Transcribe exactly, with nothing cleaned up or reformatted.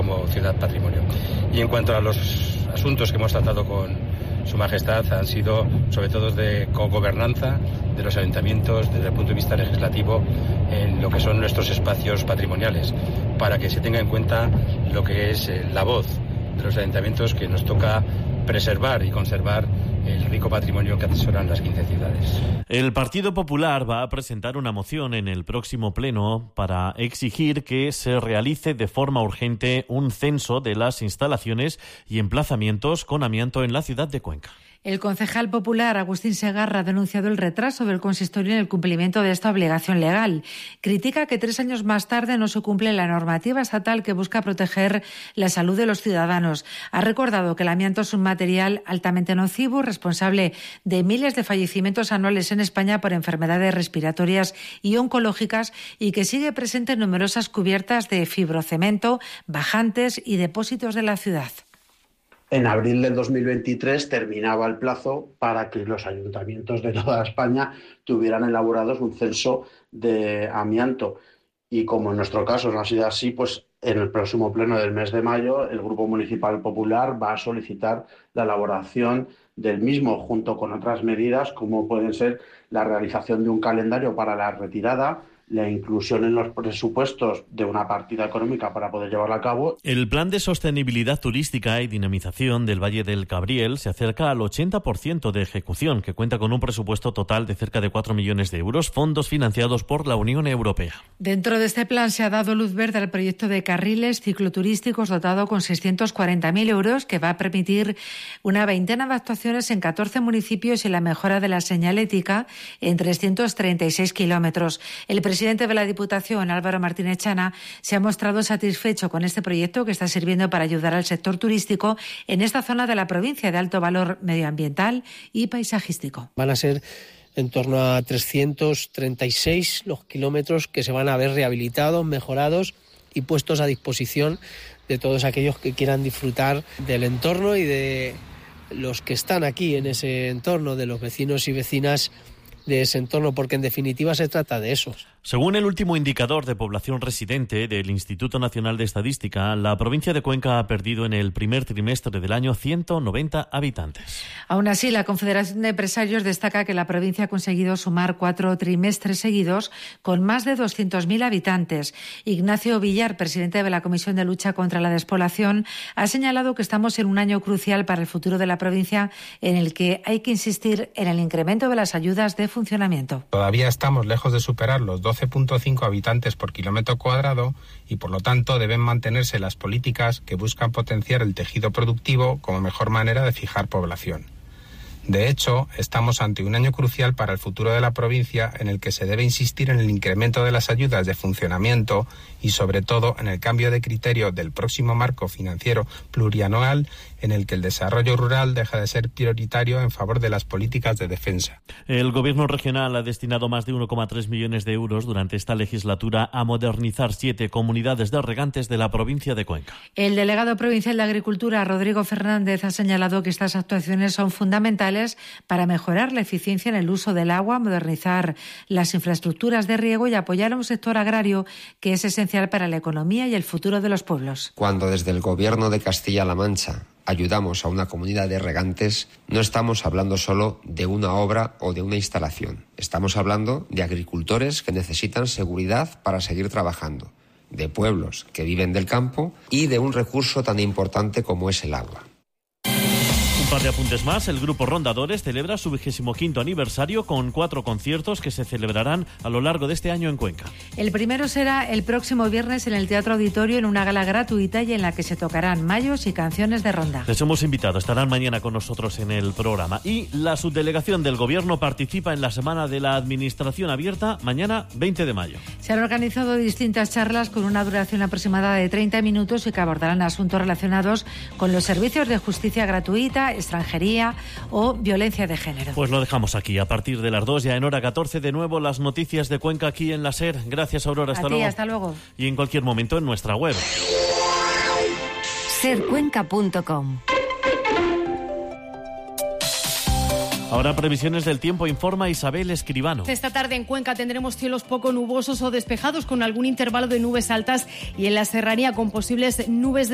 como ciudad patrimonio. Y en cuanto a los asuntos que hemos tratado con Su Majestad, han sido sobre todo de cogobernanza de los ayuntamientos desde el punto de vista legislativo en lo que son nuestros espacios patrimoniales, para que se tenga en cuenta lo que es la voz de los ayuntamientos, que nos toca preservar y conservar el rico patrimonio que atesoran las quince ciudades. El Partido Popular va a presentar una moción en el próximo pleno para exigir que se realice de forma urgente un censo de las instalaciones y emplazamientos con amianto en la ciudad de Cuenca. El concejal popular Agustín Segarra ha denunciado el retraso del consistorio en el cumplimiento de esta obligación legal. Critica que tres años más tarde no se cumple la normativa estatal que busca proteger la salud de los ciudadanos. Ha recordado que el amianto es un material altamente nocivo, responsable de miles de fallecimientos anuales en España por enfermedades respiratorias y oncológicas, y que sigue presente en numerosas cubiertas de fibrocemento, bajantes y depósitos de la ciudad. En abril del dos mil veintitrés terminaba el plazo para que los ayuntamientos de toda España tuvieran elaborados un censo de amianto. Y como en nuestro caso no ha sido así, pues en el próximo pleno del mes de mayo el Grupo Municipal Popular va a solicitar la elaboración del mismo, junto con otras medidas como pueden ser la realización de un calendario para la retirada, la inclusión en los presupuestos de una partida económica para poder llevarla a cabo. El plan de sostenibilidad turística y dinamización del Valle del Cabriel se acerca al ochenta por ciento de ejecución, que cuenta con un presupuesto total de cerca de cuatro millones de euros, fondos financiados por la Unión Europea. Dentro de este plan se ha dado luz verde al proyecto de carriles cicloturísticos dotado con seiscientos cuarenta mil euros, que va a permitir una veintena de actuaciones en catorce municipios y la mejora de la señalética en trescientos treinta y seis kilómetros. El El presidente de la Diputación, Álvaro Martínez Chana, se ha mostrado satisfecho con este proyecto que está sirviendo para ayudar al sector turístico en esta zona de la provincia de alto valor medioambiental y paisajístico. Van a ser en torno a trescientos treinta y seis los kilómetros que se van a ver rehabilitados, mejorados y puestos a disposición de todos aquellos que quieran disfrutar del entorno y de los que están aquí en ese entorno, de los vecinos y vecinas de ese entorno, porque en definitiva se trata de eso. Según el último indicador de población residente del Instituto Nacional de Estadística, la provincia de Cuenca ha perdido en el primer trimestre del año ciento noventa habitantes. Aún así, la Confederación de Empresarios destaca que la provincia ha conseguido sumar cuatro trimestres seguidos con más de doscientos mil habitantes. Ignacio Villar, presidente de la Comisión de Lucha contra la Despoblación, ha señalado que estamos en un año crucial para el futuro de la provincia, en el que hay que insistir en el incremento de las ayudas de funcionamiento. Todavía estamos lejos de superar los doce punto cinco habitantes por kilómetro cuadrado y, por lo tanto, deben mantenerse las políticas que buscan potenciar el tejido productivo como mejor manera de fijar población. De hecho, estamos ante un año crucial para el futuro de la provincia, en el que se debe insistir en el incremento de las ayudas de funcionamiento y, sobre todo, en el cambio de criterio del próximo marco financiero plurianual, en el que el desarrollo rural deja de ser prioritario en favor de las políticas de defensa. El Gobierno regional ha destinado más de uno coma tres millones de euros durante esta legislatura a modernizar siete comunidades de regantes de la provincia de Cuenca. El delegado provincial de Agricultura, Rodrigo Fernández, ha señalado que estas actuaciones son fundamentales para mejorar la eficiencia en el uso del agua, modernizar las infraestructuras de riego y apoyar a un sector agrario que es esencial para la economía y el futuro de los pueblos. Cuando desde el Gobierno de Castilla-La Mancha ayudamos a una comunidad de regantes, no estamos hablando solo de una obra o de una instalación. Estamos hablando de agricultores que necesitan seguridad para seguir trabajando, de pueblos que viven del campo y de un recurso tan importante como es el agua. Un par de apuntes más. El Grupo Rondadores celebra su vigésimo quinto aniversario con cuatro conciertos que se celebrarán a lo largo de este año en Cuenca. El primero será el próximo viernes en el Teatro Auditorio, en una gala gratuita y en la que se tocarán mayos y canciones de ronda. Les hemos invitado, estarán mañana con nosotros en el programa. Y la subdelegación del Gobierno participa en la Semana de la Administración Abierta, mañana veinte de mayo. Se han organizado distintas charlas con una duración aproximada de treinta minutos y que abordarán asuntos relacionados con los servicios de justicia gratuita, extranjería o violencia de género. Pues lo dejamos aquí. A partir de las dos, ya en hora catorce, de nuevo las noticias de Cuenca aquí en la SER. Gracias, Aurora. Hasta A ti, luego. hasta luego. Y en cualquier momento en nuestra web. ser cuenca punto com. Ahora previsiones del tiempo, informa Isabel Escribano. Esta tarde en Cuenca tendremos cielos poco nubosos o despejados con algún intervalo de nubes altas y en la serranía con posibles nubes de